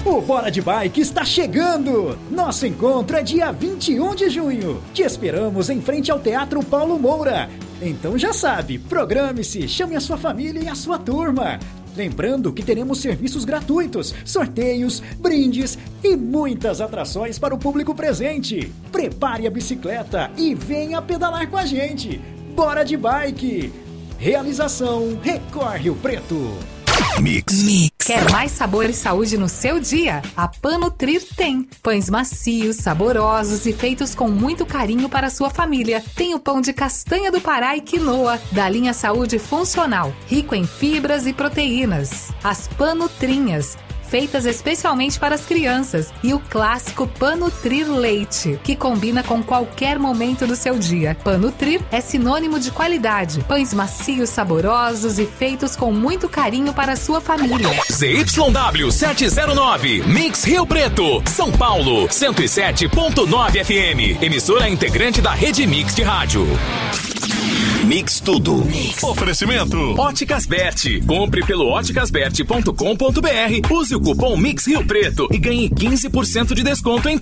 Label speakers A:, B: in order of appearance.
A: O Bora de Bike está chegando! Nosso encontro é dia 21 de junho. Te esperamos em frente ao Teatro Paulo Moura. Então já sabe, programe-se, chame a sua família e a sua turma. Lembrando que teremos serviços gratuitos, sorteios, brindes e muitas atrações para o público presente. Prepare a bicicleta e venha pedalar com a gente. Bora de Bike! Realização Record Rio Preto.
B: Mix. Quer mais sabor e saúde no seu dia? A Panutrir tem. Pães macios, saborosos e feitos com muito carinho para a sua família. Tem o pão de castanha do Pará e quinoa, da linha Saúde Funcional, rico em fibras e proteínas. As Panutrinhas, feitas especialmente para as crianças, e o clássico Panutrir Leite, que combina com qualquer momento do seu dia. Panutrir é sinônimo de qualidade, pães macios, saborosos e feitos com muito carinho para a sua família.
C: ZYW 709, Mix Rio Preto, São Paulo, 107.9 FM, emissora integrante da Rede Mix de Rádio. Mix tudo. Oferecimento Óticas Berti. Compre pelo óticasberti.com.br. Use o cupom Mix Rio Preto e ganhe 15% de desconto em